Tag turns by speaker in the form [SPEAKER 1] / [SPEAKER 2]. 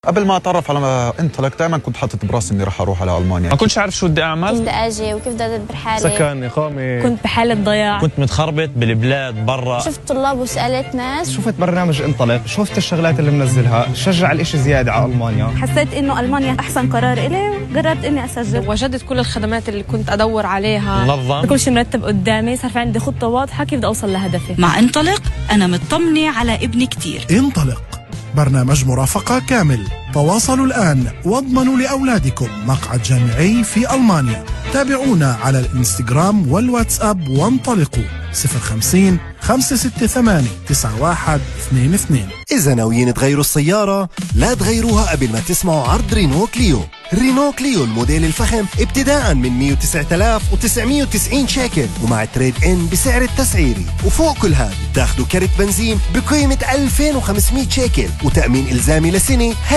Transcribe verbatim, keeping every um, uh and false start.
[SPEAKER 1] قبل ما اتعرف على انطلق دائما كنت حاطط براسي اني راح اروح على المانيا.
[SPEAKER 2] ما كنتش عارف شو بدي اعمل،
[SPEAKER 3] كيف بدي اجي وكيف بدي ادبر حالي،
[SPEAKER 4] سكن، اقامه،
[SPEAKER 5] كنت بحالة ضياع،
[SPEAKER 6] كنت متخربط بالبلاد برا.
[SPEAKER 3] شفت طلاب وسالت ناس،
[SPEAKER 4] شفت برنامج انطلق، شفت الشغلات اللي منزلها، شجع الاشي زياده على المانيا.
[SPEAKER 5] حسيت انه المانيا احسن قرار الي وقررت اني اسجل.
[SPEAKER 7] وجدت كل الخدمات اللي كنت ادور عليها،
[SPEAKER 6] منظم،
[SPEAKER 5] كل شيء مرتب قدامي، صار في عندي خطه واضحه كيف بدي اوصل لهدفي.
[SPEAKER 8] مع انطلق انا مطمنه على ابني كتير.
[SPEAKER 9] انطلق برنامج مرافقة كامل. تواصلوا الآن واضمنوا لأولادكم مقعد جامعي في ألمانيا. تابعونا على الانستغرام والواتساب وانطلقوا صفر خمسين خمسة ستة ثمانية تسعة واحد اثنين اثنين.
[SPEAKER 10] إذا ناويين تغيروا السيارة لا تغيروها قبل ما تسمعوا عرض رينو كليو. رينو كليو الموديل الفخم ابتداء من مئة وتسعة آلاف وتسعمئة وتسعين شيكل ومع تريد ان بسعر التسعيري، وفوق كل هذا تاخذوا كرت بنزين بقيمة ألفين وخمسمئة شيكل وتأمين إلزامي لسنة.